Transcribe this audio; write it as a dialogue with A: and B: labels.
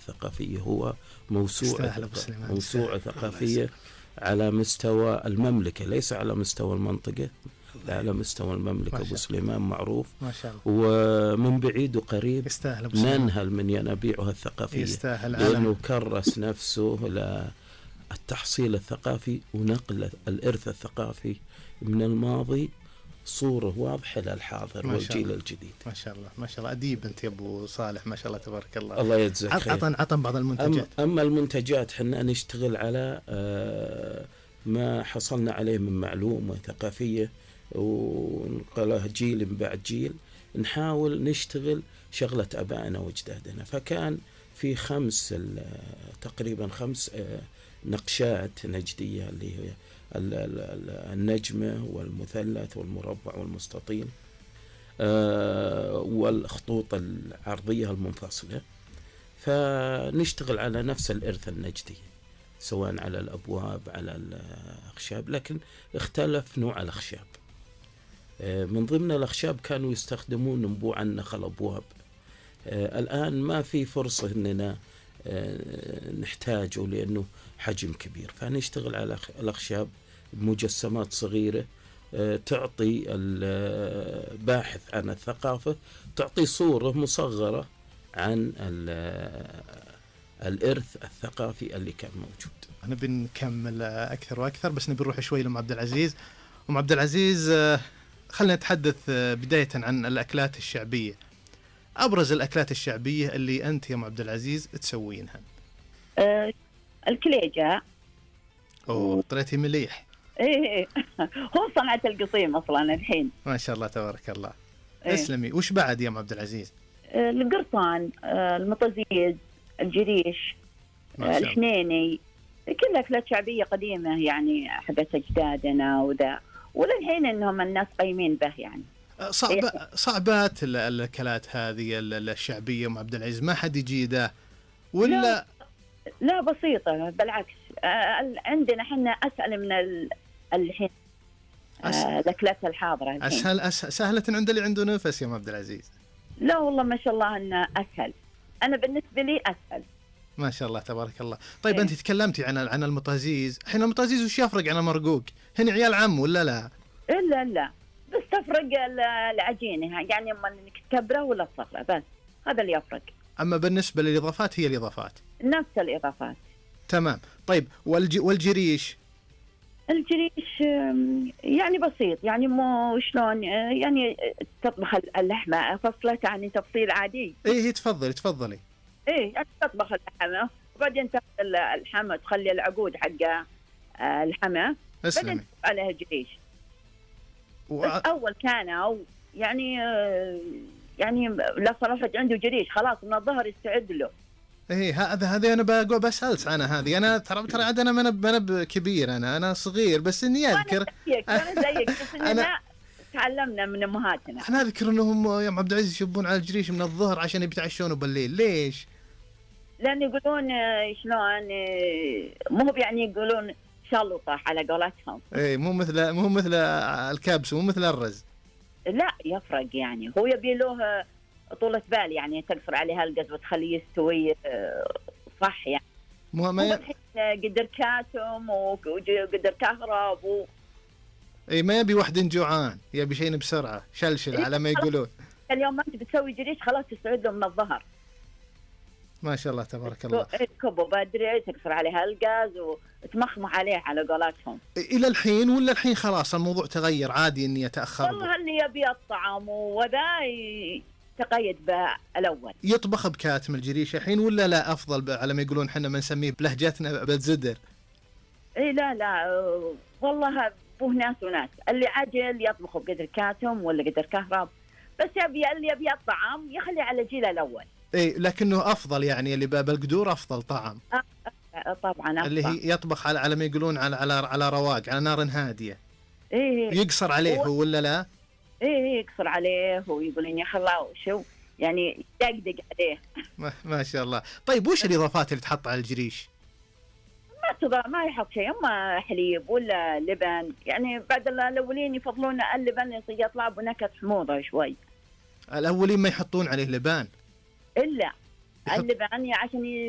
A: الثقافية، هو موسوعة ثقافية على مستوى المملكة، ليس على مستوى المنطقة، لا على مستوى المملكة. أبو سليمان معروف
B: ما شاء الله،
A: ومن بعيد وقريب ننهل من ينابيعها الثقافية، لأنه كرس نفسه للتحصيل الثقافي ونقل الإرث الثقافي من الماضي صورة واضحة للحاضر والجيل الجديد.
B: ما شاء الله ما شاء الله، أديب أنت يا أبو صالح، ما شاء الله تبارك الله.
A: الله يجزاك خير.
B: عطن بعض المنتجات.
A: أما المنتجات حنا نشتغل على ما حصلنا عليه من معلومة ثقافية ونقلها جيل بعد جيل، نحاول نشتغل شغلة أبائنا وأجدادنا. فكان في تقريبا 5 نقشات نجدية، اللي هي النجمة والمثلث والمربع والمستطيل والخطوط العرضية المنفصلة. فنشتغل على نفس الإرث النجدي سواء على الأبواب على الأخشاب، لكن اختلف نوع الأخشاب. من ضمن الأخشاب كانوا يستخدمون نبوع النخل أبواب. الآن ما في فرصة أننا نحتاجه لأنه حجم كبير، فنشتغل على الأخشاب بمجسمات صغيرة تعطي الباحث عن الثقافة، تعطي صورة مصغرة عن الإرث الثقافي اللي كان موجود.
B: أنا بنكمل أكثر وأكثر، بس نبي نروح شوي لأم عبد العزيز. أم عبد العزيز، خلنا نتحدث بداية عن الأكلات الشعبية. أبرز الأكلات الشعبية اللي أنت يا أم عبد العزيز تسوينها.
C: الكليجة.
B: طلعتي مليح.
C: إيه هو صنعة القصيم أصلا الحين.
B: ما شاء الله تبارك الله. اسلمي. وش بعد يا أم عبد العزيز؟
C: القرطان، المطازيز، الجريش، الحنيني، كل أكلات شعبية قديمة يعني حقت أجدادنا وذا، وللحين إنهم الناس قايمين به يعني.
B: صعبات الأكلات هذه الشعبية أم عبد العزيز، ما حد يجيده ولا؟
C: لا بسيطة، بالعكس عندنا حنا أسهل من الحين. الأكلات الحاضرة الحين
B: سهلة عند اللي عنده نفس يا أم عبد العزيز.
C: لا والله ما شاء الله إنه أسهل، أنا بالنسبة لي أسهل.
B: ما شاء الله تبارك الله. طيب أنت تكلمتي عن المطازيز. حين المطازيز وش يفرق عن المرقوق؟ هن عيال عم ولا لا؟
C: لا بس تفرق العجينة، يعني أما إنك تكبره ولا تصغره، بس هذا اللي يفرق.
B: أما بالنسبة للإضافات هي الإضافات
C: نفس الإضافات.
B: تمام. طيب والجريش؟
C: الجريش يعني بسيط، يعني مو شلون، يعني تطبخ اللحمة فصلت يعني تفصيل عادي.
B: إيه تفضلي.
C: إيه يعني تطبخ اللحمة وبعدين تاخذ الحمى تخلي العقود حق الحمى بعدين عليها جريش. بس أول كانوا يعني لا صراحة عنده جريش خلاص من الظهر يستعد له.
B: إيه هذا أنا بقول بسألت عنها هذه. أنا ترى عاد أنا ما بكبير، أنا صغير بس إني أذكر.
C: أنا زيك بس إننا تعلمنا من أمهاتنا.
B: أنا أذكر إنهم يا عبد العزيز يشبون على الجريش من الظهر عشان يتعشون بالليل. ليش؟
C: لأن يقولون شلون مو يعني يقولون شلطة على قولتهم.
B: إيه مو مثل الكبس ومو مثل الرز.
C: لا يفرق يعني، هو يبي له طولة بال يعني تقصر عليها القز وتخليه يستوي صح يعني.
B: ما
C: قدر كاتم وقدر كهرب
B: اي ما يبي واحد جوعان، يبي شيء بسرعة شلشل على ما يقولون.
C: اليوم ما انت بتسوي جريش خلاص تستعد له من الظهر.
B: ما شاء الله تبارك الله.
C: كبه بدري تكسر عليها الغاز وتمخمخ عليه على قولتهم.
B: الى الحين ولا الحين خلاص الموضوع تغير عادي اني اتاخر؟
C: والله اللي يبي الطعام وذا تقيد بالاول.
B: يطبخ بكاتم الجريش الحين ولا لا افضل على ما يقولون احنا ما نسميه بلهجتنا بالزدر؟
C: اي لا والله بوه ناس وناس، اللي عجل يطبخ بقدر كاتم ولا قدر كهرب، بس اللي يبي الطعام يخلي على جيل الاول.
B: اي لكنه افضل يعني اللي بالقدور افضل طعم.
C: طبعا أفضل.
B: اللي هي يطبخ على ما يقولون على رواق على نار هاديه.
C: ايه
B: يقصر عليه هو ولا لا؟
C: ايه يقصر عليه ويقولون يا خلاص شو يعني يدقدق عليه.
B: ما شاء الله. طيب وش الاضافات اللي تحط على الجريش؟
C: ما يحط شيء، اما حليب ولا لبن، يعني بعد الاولين يفضلون اللبن يطلع بنكهه حموضه شوي.
B: الاولين ما يحطون عليه لبن؟
C: الا اللبن عشان